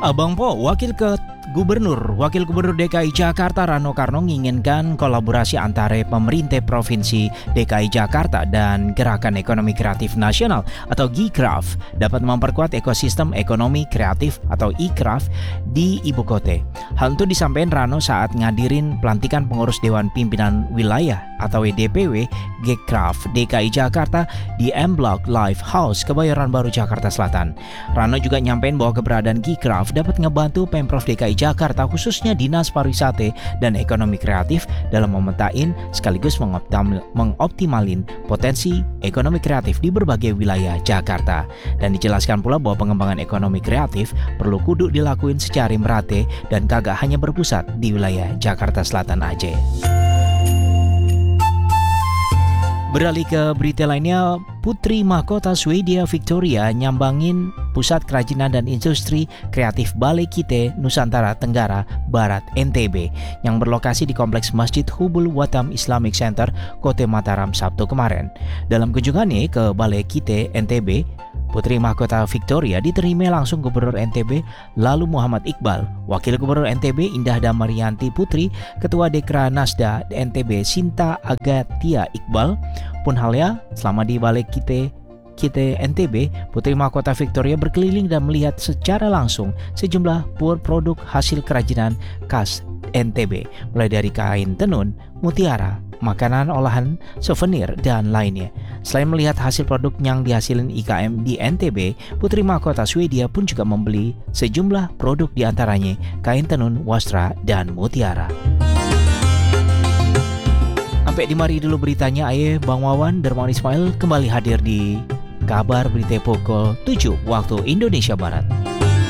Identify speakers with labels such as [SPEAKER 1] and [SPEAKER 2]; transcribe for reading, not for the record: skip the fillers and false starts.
[SPEAKER 1] Abang Po, Wakil Gubernur DKI Jakarta Rano Karno menginginkan kolaborasi antara pemerintah Provinsi DKI Jakarta dan Gerakan Ekonomi Kreatif Nasional atau GIKRAF dapat memperkuat ekosistem ekonomi kreatif atau IKRAF di ibu kota. Hal itu disampaikan Rano saat ngadirin pelantikan pengurus Dewan Pimpinan Wilayah atau DPW GIKRAF DKI Jakarta di M Block Live House, Kebayoran Baru, Jakarta Selatan. Rano juga nyampein bahwa keberadaan GIKRAF dapat ngebantu Pemprov DKI Jakarta khususnya Dinas Pariwisata dan Ekonomi Kreatif dalam memetain sekaligus mengoptimalin potensi ekonomi kreatif di berbagai wilayah Jakarta. Dan dijelaskan pula bahwa pengembangan ekonomi kreatif perlu kudu dilakuin secara merata dan kagak hanya berpusat di wilayah Jakarta Selatan aja. Beralih ke berita lainnya, Putri Mahkota Swedia Victoria nyambangin Pusat Kerajinan dan Industri Kreatif Balai Kite Nusantara Tenggara Barat NTB yang berlokasi di Kompleks Masjid Hubul Watam Islamic Center, Kota Mataram Sabtu kemarin. Dalam kunjungannya ke Balai Kite NTB, Putri Mahkota Victoria diterima langsung Gubernur NTB Lalu Muhammad Iqbal, Wakil Gubernur NTB Indah Damarianti Putri, Ketua Dekra Nasda NTB Sinta Agatia Iqbal. Pun halnya selama di Balai Kite NTB, Putri Mahkota Victoria berkeliling dan melihat secara langsung sejumlah produk hasil kerajinan khas NTB, mulai dari kain tenun, mutiara, makanan olahan, souvenir, dan lainnya. Selain melihat hasil produk yang dihasilin IKM di NTB, Putri Mahkota Swedia pun juga membeli sejumlah produk diantaranya kain tenun, wastra, dan mutiara. Sampai di mari dulu beritanya, ayo Bang Wawan, Dermawan Ismail kembali hadir di Kabar Berita pukul 7 waktu Indonesia Barat.